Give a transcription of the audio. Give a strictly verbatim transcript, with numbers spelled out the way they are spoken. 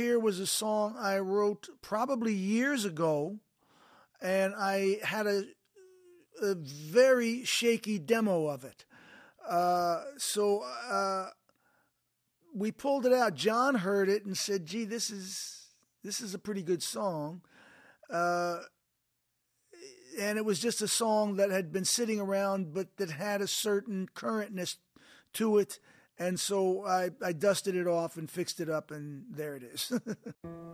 Here was a song I wrote probably years ago, and I had a, a very shaky demo of it. Uh, so uh, we pulled it out. John heard it and said, "Gee, this is this is a pretty good song." Uh, and it was just a song that had been sitting around, but that had a certain currentness to it. And so I, I dusted it off and fixed it up, and there it is.